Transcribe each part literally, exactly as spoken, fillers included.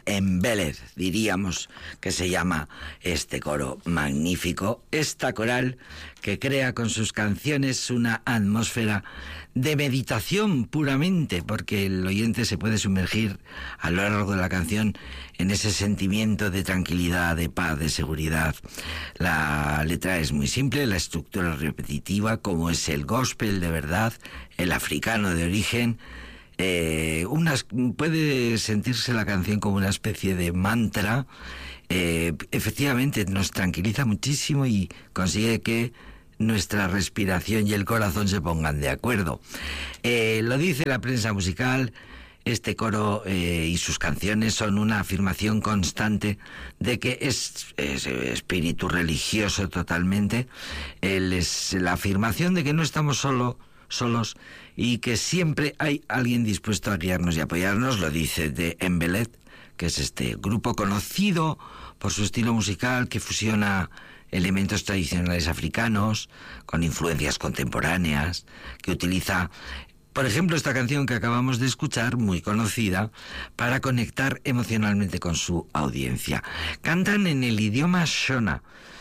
Embeled, diríamos que se llama este coro magnífico, esta coral que crea con sus canciones una atmósfera de meditación puramente, porque el oyente se puede sumergir a lo largo de la canción en ese sentimiento de tranquilidad, de paz, de seguridad. La letra es muy simple, la estructura es repetitiva, como es el gospel de verdad, el africano de origen. Eh, unas, puede sentirse la canción como una especie de mantra. Eh, efectivamente nos tranquiliza muchísimo y consigue que nuestra respiración y el corazón se pongan de acuerdo. Eh, lo dice la prensa musical. Este coro eh, y sus canciones son una afirmación constante de que es, es espíritu religioso totalmente. El, es la afirmación de que no estamos solo, solos y que siempre hay alguien dispuesto a guiarnos y apoyarnos. Lo dice de Embeled, que es este grupo conocido por su estilo musical que fusiona elementos tradicionales africanos con influencias contemporáneas, que utiliza, por ejemplo, esta canción que acabamos de escuchar, muy conocida, para conectar emocionalmente con su audiencia. Cantan en el idioma Shona,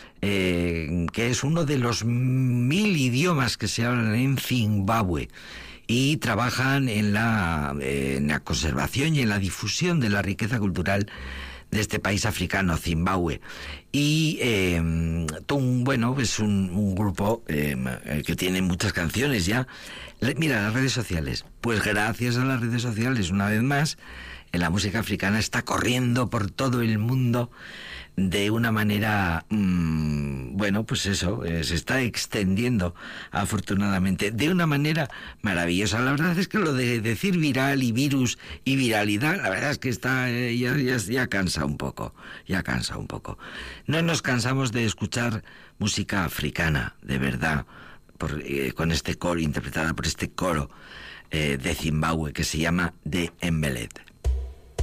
eh, que es uno de los mil idiomas que se hablan en Zimbabue, y trabajan en la, eh, en la conservación y en la difusión de la riqueza cultural de este país africano, Zimbabue. Y eh, un, bueno, es un, un grupo eh, que tiene muchas canciones ya. Mira, las redes sociales. Pues gracias a las redes sociales, una vez más, la música africana está corriendo por todo el mundo de una manera, mmm, bueno, pues eso, eh, se está extendiendo afortunadamente de una manera maravillosa. La verdad es que lo de decir viral y virus y viralidad, la verdad es que está eh, ya, ya, ya cansa un poco, ya cansa un poco. No nos cansamos de escuchar música africana, de verdad, por, eh, con este coro, interpretada por este coro eh, de Zimbabue que se llama The Embeled.